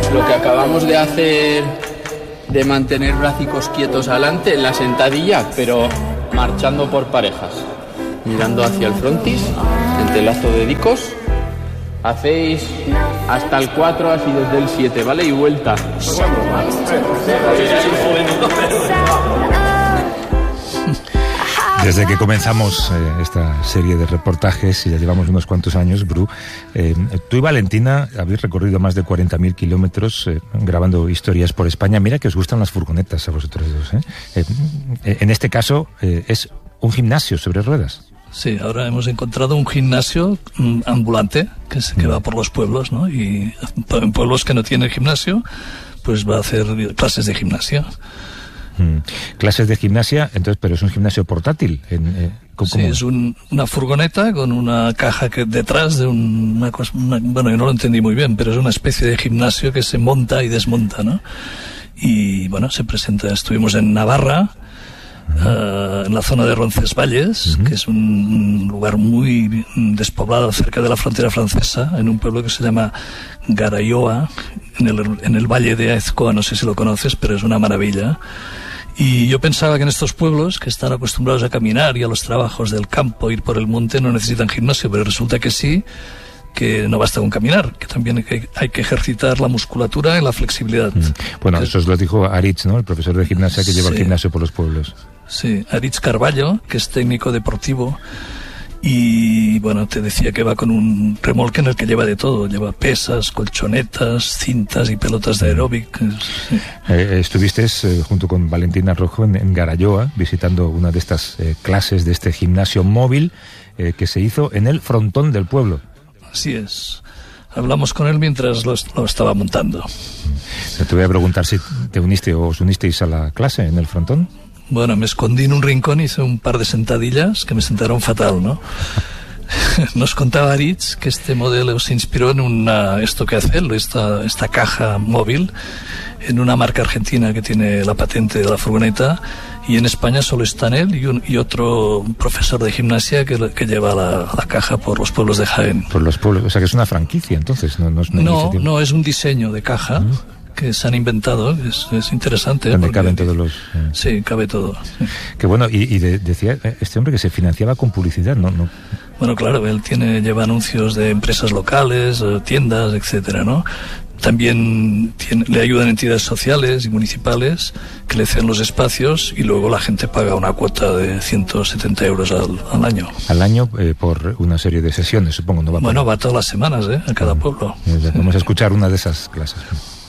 lo que acabamos de hacer de mantener brazos quietos adelante en la sentadilla, pero marchando por parejas, mirando hacia el frontis, entrelazo de dedicos. Hacéis hasta el 4, así desde el 7, ¿vale? Y vuelta. Desde que comenzamos esta serie de reportajes, y ya llevamos unos cuantos años, Bru, tú y Valentina habéis recorrido más de 40.000 kilómetros grabando historias por España. Mira que os gustan las furgonetas a vosotros dos, ¿eh? En este caso es un gimnasio sobre ruedas. Sí, ahora hemos encontrado un gimnasio ambulante que va por los pueblos, ¿no? Y en pueblos que no tienen gimnasio, pues va a hacer clases de gimnasia. Clases de gimnasia, entonces, pero es un gimnasio portátil. Sí, es una furgoneta con una caja que detrás de una cosa, bueno, yo no lo entendí muy bien, pero es una especie de gimnasio que se monta y desmonta, ¿no? Y bueno, se presenta, estuvimos en Navarra, en la zona de Roncesvalles, que es un lugar muy despoblado cerca de la frontera francesa, en un pueblo que se llama Garayoa, en el valle de Aezkoa, no sé si lo conoces, pero es una maravilla. Y yo pensaba que en estos pueblos, que están acostumbrados a caminar y a los trabajos del campo, ir por el monte, no necesitan gimnasio, pero resulta que sí, que no basta con caminar, que también hay que ejercitar la musculatura y la flexibilidad. Bueno, eso os lo dijo Aritz, ¿no? El profesor de gimnasia que lleva el gimnasio por los pueblos. Sí, Aritz Carballo, que es técnico deportivo. Y bueno, te decía que va con un remolque en el que lleva de todo, lleva pesas, colchonetas, cintas y pelotas de aeróbic. Sí. Estuviste junto con Valentina Rojo en Garayoa, visitando una de estas clases de este gimnasio móvil que se hizo en el frontón del pueblo. Así es. Hablamos con él mientras lo estaba montando. Te voy a preguntar si te uniste o os unisteis a la clase en el frontón. Bueno, me escondí en un rincón y hice un par de sentadillas que me sentaron fatal, ¿no? Nos contaba Aritz que este modelo se inspiró en esto que hace él, esta caja móvil, en una marca argentina que tiene la patente de la furgoneta, y en España solo están él y otro profesor de gimnasia que lleva la caja por los pueblos de Jaén. Por los pueblos, o sea que es una franquicia, entonces, no es un diseño de caja. Que se han inventado, es interesante. Donde caben todos los... Sí, cabe todo. Sí. Que bueno, y decía este hombre que se financiaba con publicidad, ¿no? Bueno, claro, él lleva anuncios de empresas locales, tiendas, etcétera, ¿no? También le ayudan entidades sociales y municipales que le ceden los espacios y luego la gente paga una cuota de 170 euros al año. Al año por una serie de sesiones, supongo, ¿no? Va todas las semanas, a cada pueblo. Vamos a escuchar una de esas clases.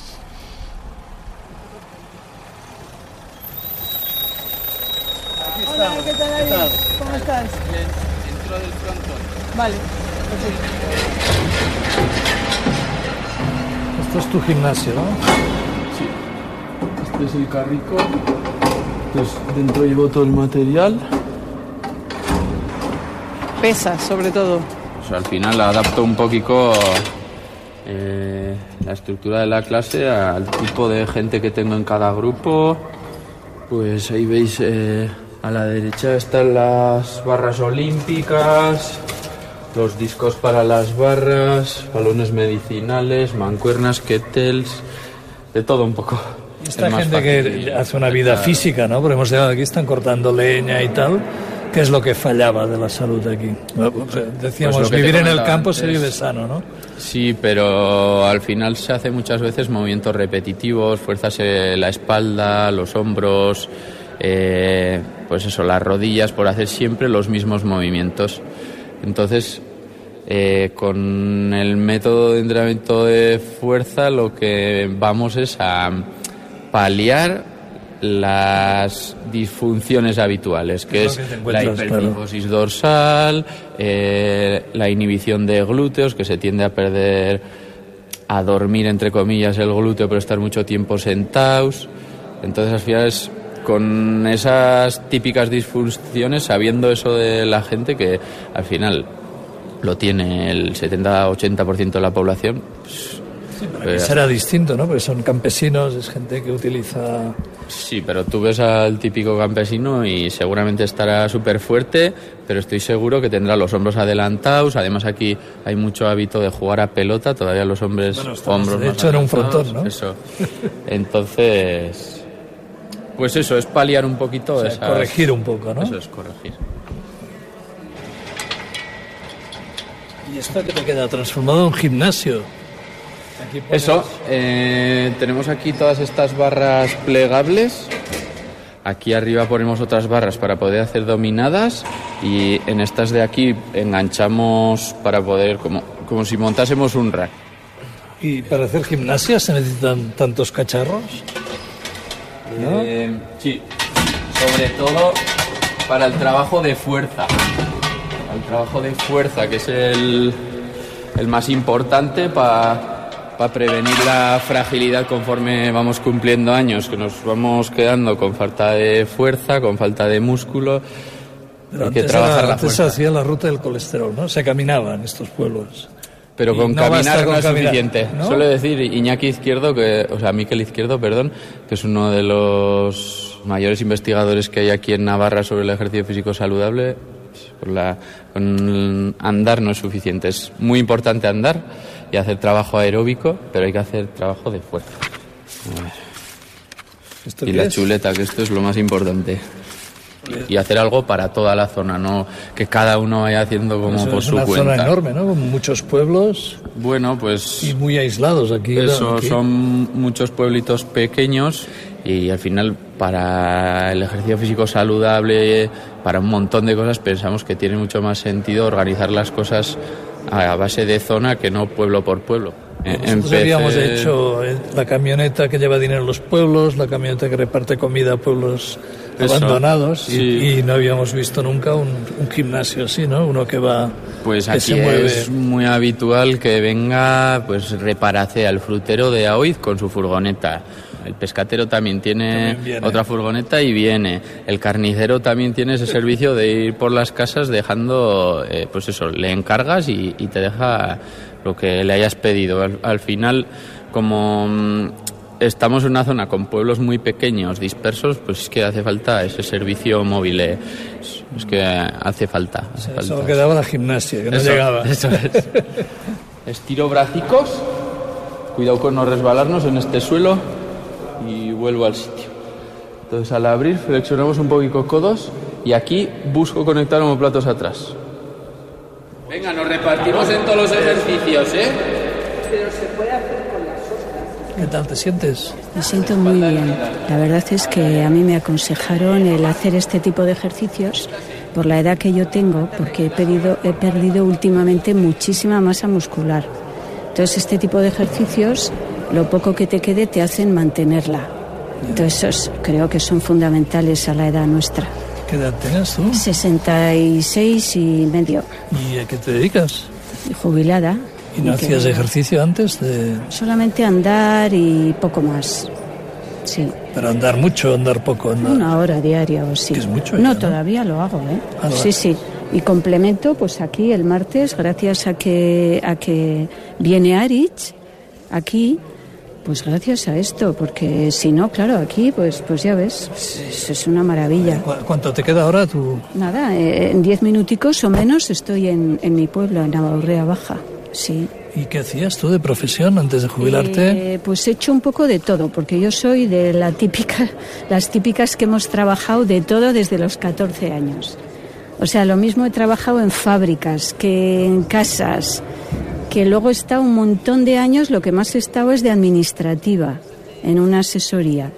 Hola, ¿qué tal, David? ¿Cómo estás? Bien, dentro del frontón. Vale, perfecto. Esto es tu gimnasio, ¿no? Sí. Este es el carrico. Entonces, dentro llevo todo el material. Pesas, sobre todo. Pues al final adapto un poquito la estructura de la clase al tipo de gente que tengo en cada grupo. Pues ahí veis... a la derecha están las barras olímpicas, los discos para las barras, balones medicinales, mancuernas, kettles, de todo un poco. Esta gente que hace una vida física, ¿no? Porque hemos llegado aquí, están cortando leña y tal. ¿Qué es lo que fallaba de la salud aquí? Decíamos, pues vivir en el campo se vive sano, ¿no? Sí, pero al final se hace muchas veces movimientos repetitivos, fuerzas en la espalda, los hombros... pues eso, las rodillas, por hacer siempre los mismos movimientos. Entonces, con el método de entrenamiento de fuerza lo que vamos es a paliar las disfunciones habituales, que es la hipertrifosis dorsal, la inhibición de glúteos, que se tiende a perder, a dormir entre comillas el glúteo, pero estar mucho tiempo sentados. Entonces al final es con esas típicas disfunciones, sabiendo eso de la gente, que al final lo tiene el 70-80% de la población, pues Pero será distinto, ¿no? Porque son campesinos, es gente que utiliza... Sí, pero tú ves al típico campesino y seguramente estará súper fuerte, pero estoy seguro que tendrá los hombros adelantados. Además aquí hay mucho hábito de jugar a pelota, todavía los hombres hombros de más hecho en un adelantados, frontón, ¿no? Eso. Entonces, pues eso, es paliar un poquito, O sea, esas... corregir un poco, ¿no? Eso es corregir. ¿Y esto que te queda transformado en gimnasio? Aquí pones... Eso, tenemos aquí todas estas barras plegables. Aquí arriba ponemos otras barras para poder hacer dominadas y en estas de aquí enganchamos para poder, como si montásemos un rack. ¿Y para hacer gimnasia se necesitan tantos cacharros? ¿No? Sí, sobre todo para el trabajo de fuerza. El trabajo de fuerza, que es el más importante para prevenir la fragilidad conforme vamos cumpliendo años, que nos vamos quedando con falta de fuerza, con falta de músculo. Pero Hay que trabajar la antes fuerza. se hacía la ruta del colesterol, ¿no? Se caminaba en estos pueblos. Pero Y con no basta caminar con no es caminar, suficiente. ¿no? Suele decir Iñaki Izquierdo, Miquel Izquierdo, perdón, que es uno de los mayores investigadores que hay aquí en Navarra sobre el ejercicio físico saludable. Con andar no es suficiente. Es muy importante andar y hacer trabajo aeróbico, pero hay que hacer trabajo de fuerza. A ver. ¿Esto Y qué la es? chuleta, que esto es lo más importante. Y hacer algo para toda la zona, no que cada uno vaya haciendo como Eso por es su una cuenta. zona enorme, ¿no? Con muchos pueblos Bueno, pues y muy aislados aquí. eso, aquí. son muchos pueblitos pequeños y al final para el ejercicio físico saludable, para un montón de cosas, pensamos que tiene mucho más sentido organizar las cosas a base de zona que no pueblo por pueblo. Nosotros habíamos hecho la camioneta que lleva dinero a los pueblos, la camioneta que reparte comida a pueblos Eso, abandonados sí. y no habíamos visto nunca un gimnasio así, ¿no? Uno que va, Pues que aquí se mueve. es muy habitual que venga pues Reparacea, el frutero de Aoiz, con su furgoneta. El pescatero también tiene También viene. otra furgoneta y viene. El carnicero también tiene ese servicio de ir por las casas dejando, pues eso, le encargas y te deja lo que le hayas pedido. Al final, como estamos en una zona con pueblos muy pequeños, dispersos, pues es que hace falta ese servicio móvil. Es que hace falta. Solo quedaba la gimnasia, que no Eso, llegaba. eso es. Estiro bracicos, cuidado con no resbalarnos en este suelo y vuelvo al sitio. Entonces al abrir flexionamos un poquito codos y aquí busco conectar omoplatos atrás. Venga, nos repartimos en todos los ejercicios, ¿eh? ¿Qué tal te sientes? Me siento muy bien. La verdad es que a mí me aconsejaron el hacer este tipo de ejercicios por la edad que yo tengo, porque he perdido últimamente muchísima masa muscular. Entonces este tipo de ejercicios, lo poco que te quede, te hacen mantenerla. Entonces creo que son fundamentales a la edad nuestra. ¿Qué edad tienes tú? 66 y medio, ¿Y a qué te dedicas? jubilada. ¿Y no hacías ejercicio antes? Solamente andar y poco más. Sí. Pero andar mucho, andar poco, andar... 1 hora diaria o sí. Que es mucho No, ya, ¿no? todavía lo hago, ¿eh? Ah, ¿lo Sí, haces? sí. Y complemento, pues aquí el martes, gracias a que viene Aritz, aquí, pues gracias a esto, porque si no, claro, aquí, pues ya ves, es una maravilla. ¿Cuánto te queda ahora tú? Nada, en 10 minuticos o menos estoy en mi pueblo, en Navarrea Baja, sí. ¿Y qué hacías tú de profesión antes de jubilarte? Pues he hecho un poco de todo, porque yo soy de las típicas que hemos trabajado de todo desde los 14 años. O sea, lo mismo he trabajado en fábricas que en casas, que luego he estado un montón de años, lo que más he estado es de administrativa, en una asesoría.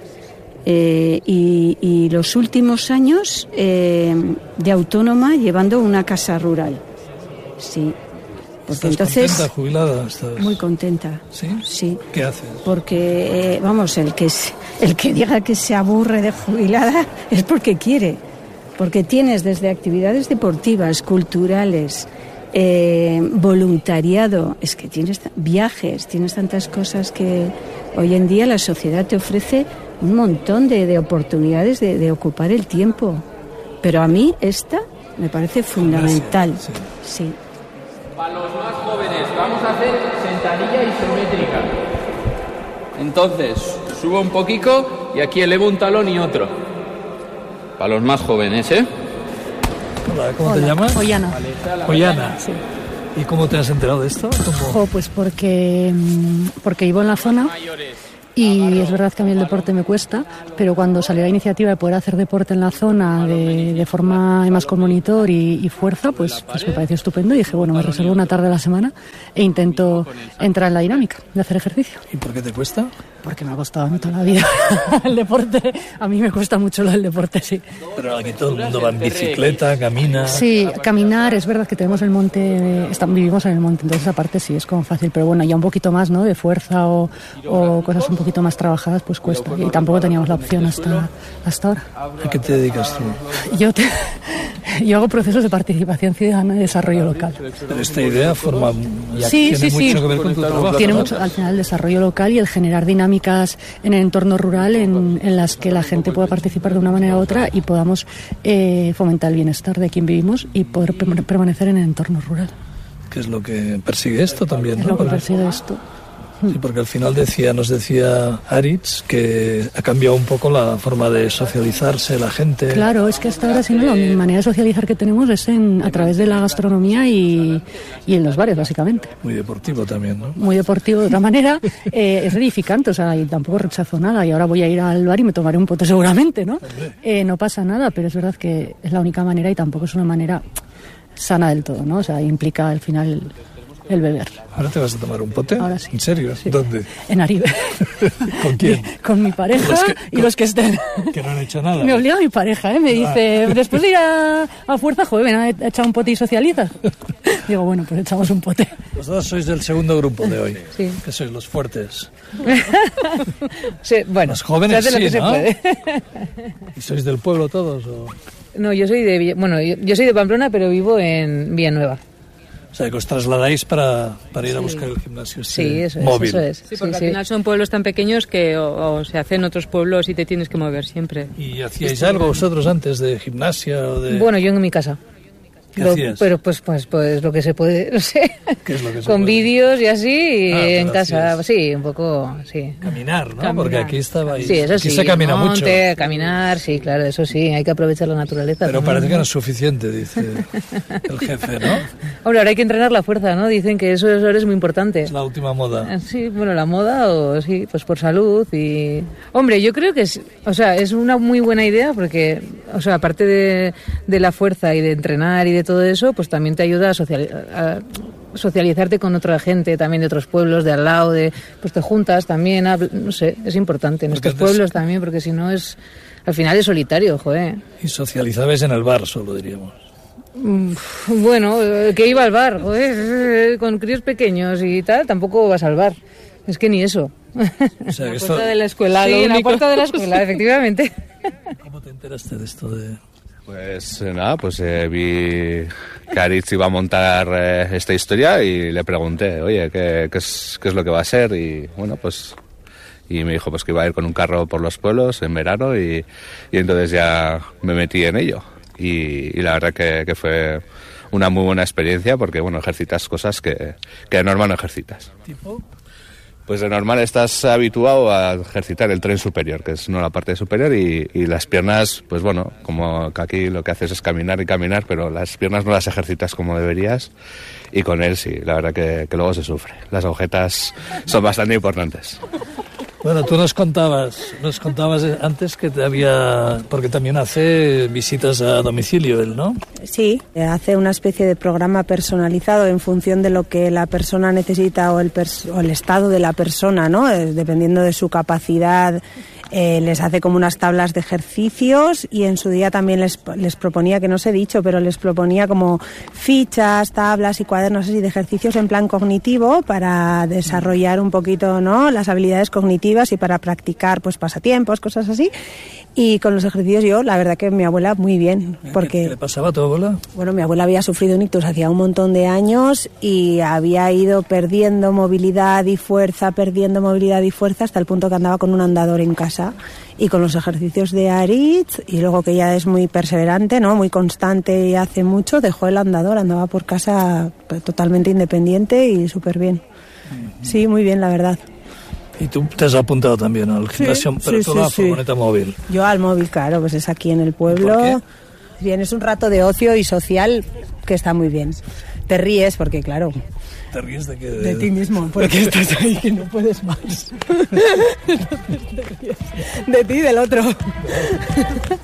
Y los últimos años de autónoma llevando una casa rural. Sí. Porque ¿Estás entonces contenta, jubilada? ¿Estás... muy contenta. ¿Sí? Sí. ¿Qué haces? Porque, vamos, el que diga que se aburre de jubilada es porque quiere. Porque tienes desde actividades deportivas, culturales, voluntariado, es que tienes viajes, tienes tantas cosas que hoy en día la sociedad te ofrece un montón de oportunidades de ocupar el tiempo. Pero a mí esta me parece fundamental. Sí. Sí. Para los más jóvenes, vamos a hacer sentadilla isométrica. Entonces, subo un poquito y aquí elevo un talón y otro. Para los más jóvenes, ¿eh? Hola, ¿cómo te llamas? Ollana. Ollana. Sí. ¿Y cómo te has enterado de esto? Pues porque vivo en la zona y es verdad que a mí el deporte me cuesta, pero cuando salió la iniciativa de poder hacer deporte en la zona de forma más con monitor y fuerza, pues me pareció estupendo y dije, bueno, me reservo una tarde a la semana e intento entrar en la dinámica de hacer ejercicio. ¿Y por qué te cuesta? Porque me ha costado a mí toda la vida el deporte. A mí me cuesta mucho lo del deporte, sí. Pero aquí todo el mundo va en bicicleta, camina. Sí, caminar, es verdad que tenemos el monte, vivimos en el monte, entonces aparte sí, es como fácil. Pero bueno, ya un poquito más, ¿no? De fuerza o cosas un poquito más trabajadas, pues cuesta. Y tampoco teníamos la opción hasta ahora. ¿A qué te dedicas tú? Yo hago procesos de participación ciudadana y desarrollo local. Pero esta idea tiene mucho que ver con tu trabajo. Tiene mucho, al final, el desarrollo local y el generar dinámicas en el entorno rural en las que la gente pueda participar de una manera u otra y podamos fomentar el bienestar de quien vivimos y poder permanecer en el entorno rural. ¿Qué es lo que persigue esto también? Es lo que persigue esto. Sí, porque al final nos decía Aritz que ha cambiado un poco la forma de socializarse la gente. Claro, es que hasta ahora si no, la manera de socializar que tenemos es a través de la gastronomía y en los bares, básicamente. Muy deportivo también, ¿no? Muy deportivo de otra manera, es edificante, o sea, y tampoco rechazo nada, y ahora voy a ir al bar y me tomaré un pote seguramente, ¿no? No pasa nada, pero es verdad que es la única manera y tampoco es una manera sana del todo, ¿no? O sea, implica al final el beber. ¿Ahora te vas a tomar un pote? Ahora sí. ¿En serio? Sí. ¿Dónde? En Aribe. ¿Con quién? Con mi pareja y los que estén. Que no han hecho nada. Me obliga mi pareja, me dice, después de ir a fuerza, joder, ven a echar un pote y socializas. Digo, bueno, pues echamos un pote. Los dos sois del segundo grupo de hoy. Sí. Que sois los fuertes. Sí, bueno, los jóvenes se hace sí, lo ¿no? que se puede. ¿Y sois del pueblo todos? ¿O? No, yo soy yo soy de Pamplona, pero vivo en Villanueva. O sea, que os trasladáis para ir a buscar el gimnasio móvil. Eso es. Sí, porque al final son pueblos tan pequeños que o se hacen otros pueblos y te tienes que mover siempre. ¿Y hacíais algo vosotros antes de gimnasia o de...? Bueno, yo en mi casa. ¿Qué hacías? Pero pues lo que se puede, no sé. ¿Qué es lo que se con puede? Vídeos y así, en casa, hacías. Sí, un poco, sí. Caminar, ¿no? Caminar. Porque aquí estaba ahí. Sí, eso aquí sí. se camina monte, mucho. Caminar, sí, claro, eso sí, hay que aprovechar la naturaleza. Pero ¿no? parece que no es suficiente, dice el jefe, ¿no? Hombre, ahora hay que entrenar la fuerza, ¿no? Dicen que eso es muy importante. Es la última moda. Sí, bueno, la moda o sí, pues por salud y... Hombre, yo creo que es una muy buena idea porque, aparte de la fuerza y de entrenar y de todo eso, pues también te ayuda a socializarte con otra gente, también de otros pueblos, de al lado, pues te juntas también, no sé, es importante en estos pueblos también, porque si no al final es solitario, joder. Y socializabais en el bar solo, diríamos. Bueno, que iba al bar, joder, con críos pequeños y tal, tampoco vas al bar. Es que ni eso. O sea, En la puerta de la escuela, Sí, lo en la único. puerta de la escuela, efectivamente. ¿Cómo te enteraste de esto de...? Pues nada, vi que Aritz iba a montar esta historia y le pregunté, oye, ¿qué es lo que va a ser? Y bueno, y me dijo pues que iba a ir con un carro por los pueblos en verano y entonces ya me metí en ello. Y la verdad que fue una muy buena experiencia porque, bueno, ejercitas cosas que de normal no ejercitas. ¿Tipo? Pues de normal estás habituado a ejercitar el tren superior, que es la parte superior, y las piernas, pues bueno, como que aquí lo que haces es caminar y caminar, pero las piernas no las ejercitas como deberías, y con él sí, la verdad que luego se sufre. Las agujetas son bastante importantes. Bueno, tú nos contabas antes que porque también hace visitas a domicilio él, ¿no? Sí, hace una especie de programa personalizado en función de lo que la persona necesita o el estado de la persona, ¿no? Dependiendo de su capacidad, les hace como unas tablas de ejercicios y en su día también les proponía, que no os he dicho, pero les proponía como fichas, tablas y cuadernos así de ejercicios en plan cognitivo para desarrollar un poquito, ¿no?, las habilidades cognitivas y para practicar pues pasatiempos, cosas así. Y con los ejercicios yo, la verdad que mi abuela muy bien. Porque, ¿Qué le pasaba a tu abuela? Bueno, mi abuela había sufrido un ictus hacía un montón de años y había ido perdiendo movilidad y fuerza hasta el punto que andaba con un andador en casa. Y con los ejercicios de Aritz, y luego que ella es muy perseverante, ¿no?, muy constante y hace mucho, dejó el andador, andaba por casa totalmente independiente y súper bien. Sí, muy bien, la verdad. Y tú te has apuntado también al gimnasio, pero tú a la furgoneta móvil. Yo al móvil, claro, pues es aquí en el pueblo. ¿Por qué? Bien, es un rato de ocio y social que está muy bien. Te ríes porque, claro... ¿Te ríes de qué? De ti mismo, porque estás ahí que no puedes más. Entonces te ríes de ti y del otro.